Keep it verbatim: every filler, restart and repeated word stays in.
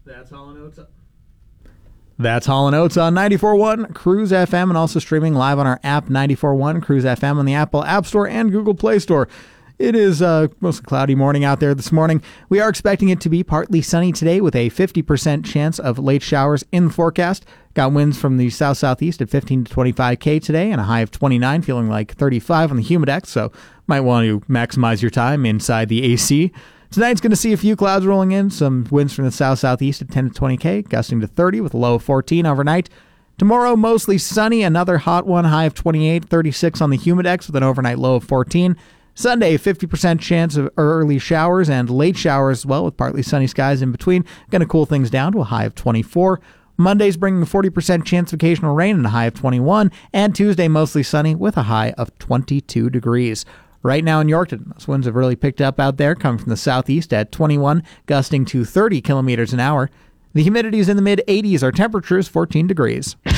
That's Hall and Oates. That's Hall and Oates on ninety-four point one Cruise F M, and also streaming live on our app, ninety-four point one Cruise F M, on the Apple App Store and Google Play Store. It is a mostly cloudy morning out there this morning. We are expecting it to be partly sunny today with a fifty percent chance of late showers in the forecast. Got winds from the south-southeast at fifteen to twenty-five K today and a high of twenty-nine, feeling like thirty-five on the Humidex, so might want to maximize your time inside the A C. Tonight's going to see a few clouds rolling in, some winds from the south-southeast at ten to twenty K, gusting to thirty with a low of fourteen overnight. Tomorrow, mostly sunny, another hot one, high of twenty-eight, thirty-six on the Humidex with an overnight low of fourteen. Sunday, fifty percent chance of early showers and late showers as well, with partly sunny skies in between. Going to cool things down to a high of twenty-four. Monday's bringing a forty percent chance of occasional rain and a high of twenty-one. And Tuesday, mostly sunny with a high of twenty-two degrees. Right now in Yorkton, those winds have really picked up out there, coming from the southeast at twenty-one, gusting to thirty kilometers an hour. The humidity is in the mid eighties. Our temperature is fourteen degrees.